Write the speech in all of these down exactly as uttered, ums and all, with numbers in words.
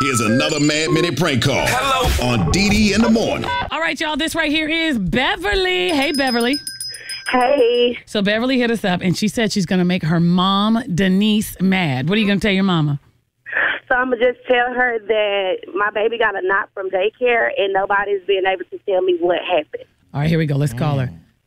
Here's another Mad Minute prank call. Hello. On Dee Dee in the morning. All right, y'all. This right here is Beverly. Hey, Beverly. Hey. So Beverly hit us up, and she said she's going to make her mom, Denise, mad. What are you going to tell your mama? So I'm going to just tell her that my baby got a knock from daycare, and nobody's been able to tell me what happened. All right, here we go. Let's call her.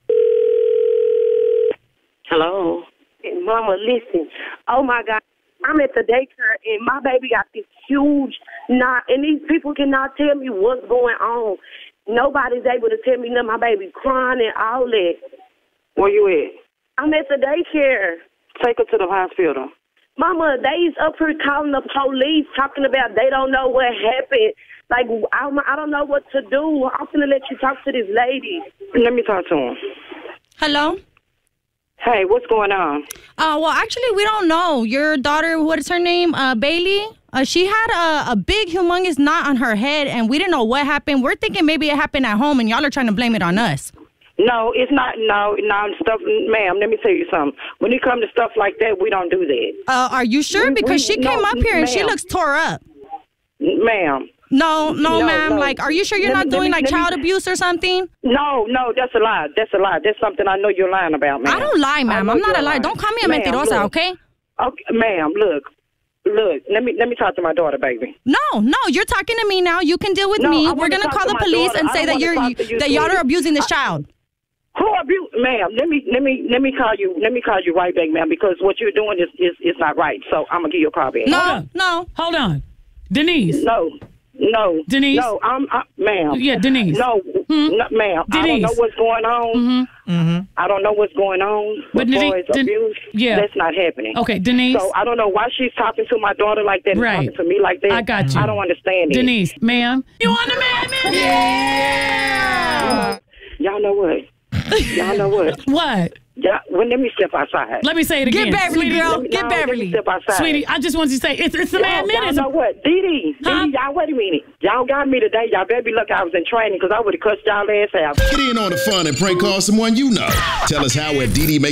Hello. And Mama, listen. Oh, my God. I'm at the daycare, and my baby got this huge knot, and these people cannot tell me what's going on. Nobody's able to tell me nothing. My baby crying and all that. Where you at? I'm at the daycare. Take her to the hospital. Mama, they's up here calling the police, talking about they don't know what happened. Like, I, I don't know what to do. I'm going to let you talk to this lady. Let me talk to him. Hello? Hey, what's going on? Uh, well, actually, we don't know. Your daughter, what is her name? Uh, Bailey? Uh, she had a, a big, humongous knot on her head, and we didn't know what happened. We're thinking maybe it happened at home, and y'all are trying to blame it on us. No, it's not. No, no, stuff, ma'am, let me tell you something. When it comes to stuff like that, we don't do that. Uh, are you sure? We, because we, she came no, up here, and she ma'am. looks tore up. Ma'am. No, no, No, ma'am. no. Like, are you sure you're Let not me- let doing, me- like, let me- child abuse or something? No, no, that's a lie. That's a lie. That's something I know you're lying about, ma'am. I don't lie, ma'am. I know I'm not you're a liar. lying. Don't call me a Ma'am, mentirosa, look. okay? Okay, ma'am, look. Look, let me let me talk to my daughter, baby. No, no, you're talking to me now. You can deal with No, me. I We're wanna going to talk call to the my police daughter. and I say don't that wanna you're talk to you, that y'all sweetie. are abusing this child. Who abuse, ma'am? Let me let me let me call you. Let me call you right back, ma'am, because what you're doing is is, is not right. So I'm gonna give you a call back. No, on. no. Hold on. Denise. No, no, Denise? No, I'm, I, ma'am. Yeah, Denise. No, Hmm? no, ma'am. I don't Denise. know what's going on. Mm-hmm. Mm-hmm. I don't know what's going on. But as far Denise- as Den- abuse, yeah. that's not happening. Okay, Denise. So I don't know why she's talking to my daughter like that and Right. talking to me like that. I got you. I don't understand it. Denise, ma'am. You on the Mad Minute? Yeah! Y'all know what? Y'all know what? What? Yeah, well, let me step outside. Let me say it again. Get Beverly, Sweetie, girl. Let me- Get no, let me Beverly. step outside. Sweetie, I just want you to say, it's, it's the Mad Y'all, Minute. y'all know what? Dee Dee, Huh? Dee Dee, y'all, wait a minute. Y'all got me today. Y'all better be lucky I was in training because I would have cussed y'all ass out. Get in on the fun and prank call someone you know. Tell us how at Dee Dee make